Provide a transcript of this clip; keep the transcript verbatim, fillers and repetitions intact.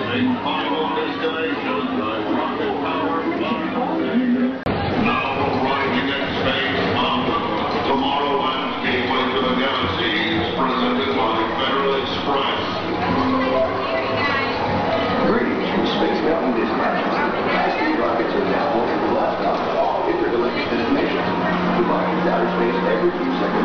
final destination, the rocket power bus. Now arriving at Space Mountain, Tomorrowland's gateway to the galaxy is presented by Federal Express. Greetings from Space Mountain Dispatch. High-speed rockets are now moving to last on all intergalactic destinations, providing outer space every few seconds.